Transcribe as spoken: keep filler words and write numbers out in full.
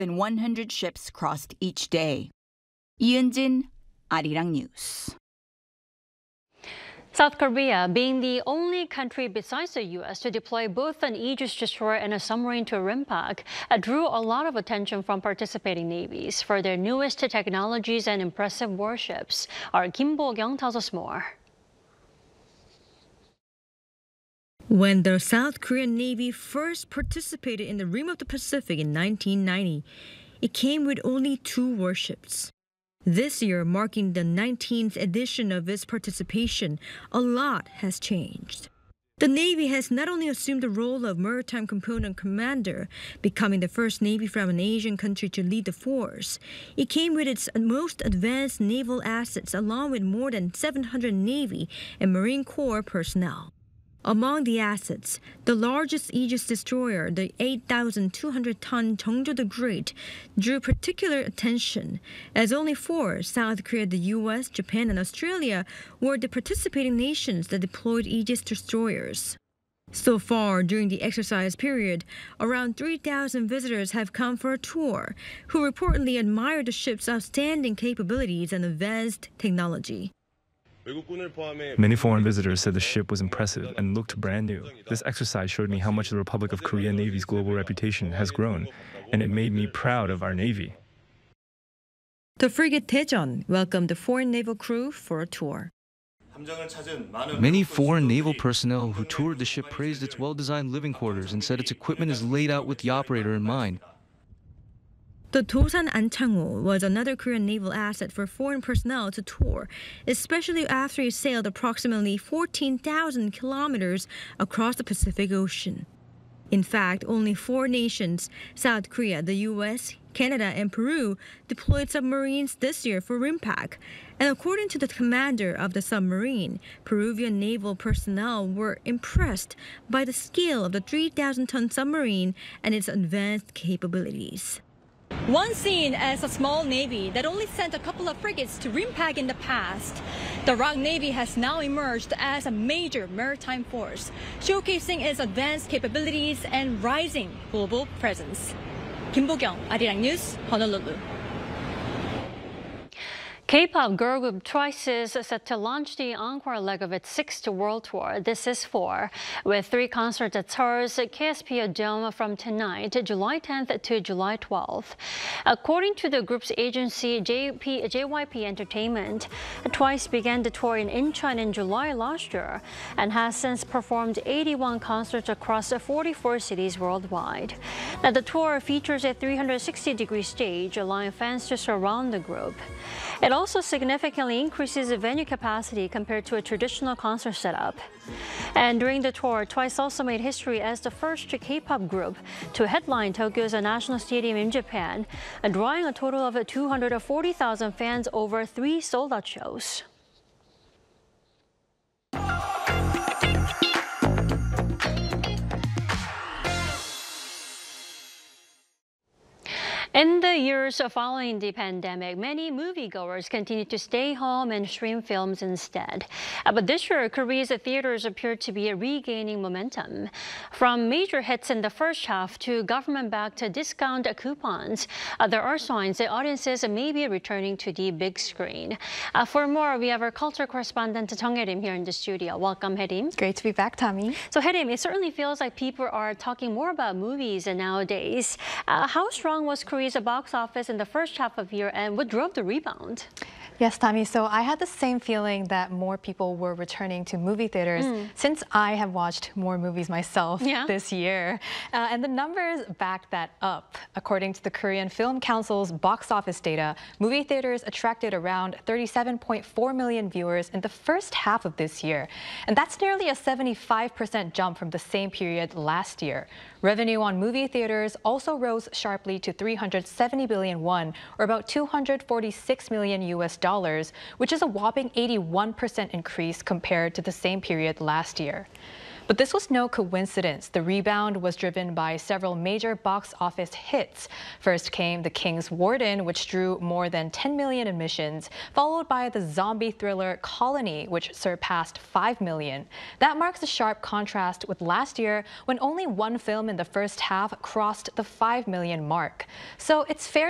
than one hundred ships crossed each day. 이은진, Arirang News. South Korea, being the only country besides the U S to deploy both an Aegis destroyer and a submarine to RIMPAC, uh, drew a lot of attention from participating navies for their newest technologies and impressive warships. Our Kim Bo-kyung tells us more. When the South Korean Navy first participated in the Rim of the Pacific in nineteen ninety, it came with only two warships. This year, marking the nineteenth edition of its participation, a lot has changed. The Navy has not only assumed the role of maritime component commander, becoming the first Navy from an Asian country to lead the force, it came with its most advanced naval assets along with more than seven hundred Navy and Marine Corps personnel. Among the assets, the largest Aegis destroyer, the eight thousand two hundred ton Jeongjo the Great, drew particular attention, as only four, South Korea, the U S, Japan, and Australia, were the participating nations that deployed Aegis destroyers. So far, during the exercise period, around three thousand visitors have come for a tour, who reportedly admire the ship's outstanding capabilities and advanced technology. Many foreign visitors said the ship was impressive and looked brand new. This exercise showed me how much the Republic of Korea Navy's global reputation has grown, and it made me proud of our Navy. The frigate Daejeon welcomed the foreign naval crew for a tour. Many foreign naval personnel who toured the ship praised its well-designed living quarters and said its equipment is laid out with the operator in mind. The Dosan Anchangho was another Korean naval asset for foreign personnel to tour, especially after it sailed approximately fourteen thousand kilometers across the Pacific Ocean. In fact, only four nations, South Korea, the U S, Canada, and Peru, deployed submarines this year for RIMPAC. And according to the commander of the submarine, Peruvian naval personnel were impressed by the scale of the three thousand ton submarine and its advanced capabilities. Once seen as a small navy that only sent a couple of frigates to RIMPAC in the past, the R O K Navy has now emerged as a major maritime force, showcasing its advanced capabilities and rising global presence. Kim Bo-kyung, Arirang News, Honolulu. K-pop girl group Twice is set to launch the encore leg of its sixth world tour. This is four, with three concerts at Seoul's K S P O Dome from tonight, July tenth to July twelfth. According to the group's agency J P, J Y P Entertainment, Twice began the tour in Incheon in July last year and has since performed eighty-one concerts across forty-four cities worldwide. Now, the tour features a three hundred sixty degree stage, allowing fans to surround the group. It also significantly increases the venue capacity compared to a traditional concert setup. And during the tour, Twice also made history as the first K-pop group to headline Tokyo's National Stadium in Japan, drawing a total of two hundred forty thousand fans over three sold-out shows. In the years following the pandemic, many moviegoers continued to stay home and stream films instead. Uh, but this year, Korea's theaters appear to be regaining momentum. From major hits in the first half to government-backed discount coupons, uh, there are signs that audiences may be returning to the big screen. Uh, for more, we have our culture correspondent Jung Hae-rim here in the studio. Welcome, Hae-rim. Great to be back, Tommy. So, Hae-rim, it certainly feels like people are talking more about movies nowadays. Uh, how strong was Korea Korea's box office in the first half of the year, and what drove the rebound? Yes, Tommy. So I had the same feeling that more people were returning to movie theaters mm. since I have watched more movies myself yeah. this year. Uh, and the numbers back that up. According to the Korean Film Council's box office data, movie theaters attracted around thirty-seven point four million viewers in the first half of this year. And that's nearly a seventy-five percent jump from the same period last year. Revenue on movie theaters also rose sharply to three hundred seventy billion won, or about two hundred forty-six million U S dollars, which is a whopping eighty-one percent increase compared to the same period last year. But this was no coincidence. The rebound was driven by several major box office hits. First came The King's Warden, which drew more than ten million admissions, followed by the zombie thriller Colony, which surpassed five million. That marks a sharp contrast with last year, when only one film in the first half crossed the five million mark. So it's fair